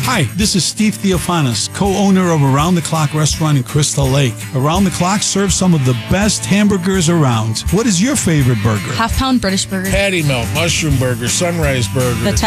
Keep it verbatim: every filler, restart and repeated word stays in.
Hi, this is Steve Theophanis, co-owner of Around the Clock Restaurant in Crystal Lake. Around the Clock serves some of the best hamburgers around. What is your favorite burger? Half pound British burger. Patty melt, mushroom burger, sunrise burger. The